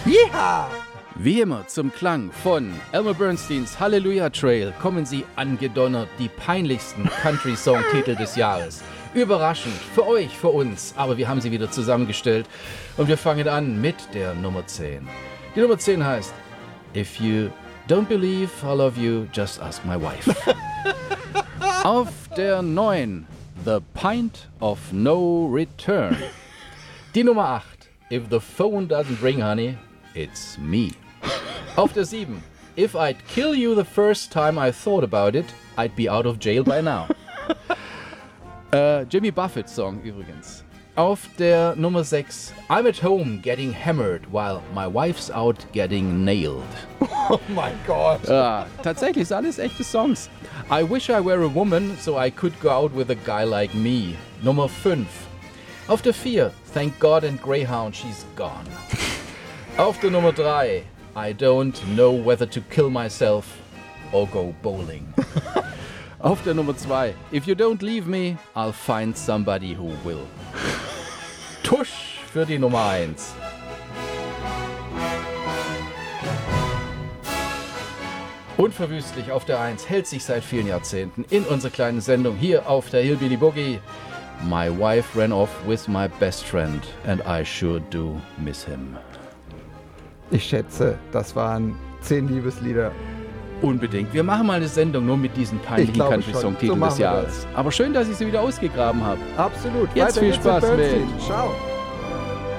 Ja! Wie immer zum Klang von Elmer Bernsteins Hallelujah Trail kommen sie angedonnert, die peinlichsten Country-Song-Titel des Jahres. Überraschend, für euch, für uns, aber wir haben sie wieder zusammengestellt und wir fangen an mit der Nummer 10. Die Nummer 10 heißt If you don't believe I love you, just ask my wife. Auf der 9 The Pint of No Return. Die Nummer 8 If the phone doesn't ring, honey, it's me. Auf der 7 If I'd kill you the first time I thought about it, I'd be out of jail by now. Jimmy Buffett Song übrigens. Auf der Nummer 6 I'm at home getting hammered while my wife's out getting nailed. Oh mein Gott. Tatsächlich ist alles echte Songs. I wish I were a woman so I could go out with a guy like me. Nummer 5. Auf der 4 Thank God and Greyhound she's gone. Auf der Nummer 3 I don't know whether to kill myself or go bowling. Auf der Nummer 2 If you don't leave me, I'll find somebody who will. Tusch für die Nummer 1. Unverwüstlich auf der 1 hält sich seit vielen Jahrzehnten in unserer kleinen Sendung hier auf der Hillbilly Boogie. My wife ran off with my best friend and I sure do miss him. Ich schätze, das waren 10 Liebeslieder. Unbedingt. Wir machen mal eine Sendung nur mit diesen peinlichen Country-Song-Titeln des Jahres. Aber schön, dass ich sie wieder ausgegraben habe. Absolut. Jetzt viel Spaß mit. Ciao.